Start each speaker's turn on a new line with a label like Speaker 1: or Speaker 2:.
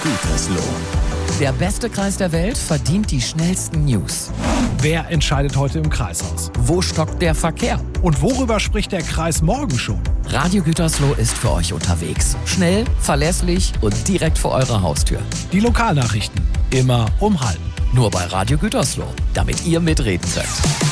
Speaker 1: Gütersloh. Der beste Kreis der Welt verdient die schnellsten News.
Speaker 2: Wer entscheidet heute im Kreishaus?
Speaker 1: Wo stockt der Verkehr?
Speaker 2: Und worüber spricht der Kreis morgen schon?
Speaker 1: Radio Gütersloh ist für euch unterwegs. Schnell, verlässlich und direkt vor eurer Haustür.
Speaker 2: Die Lokalnachrichten, immer um halb.
Speaker 1: Nur bei Radio Gütersloh, damit ihr mitreden könnt.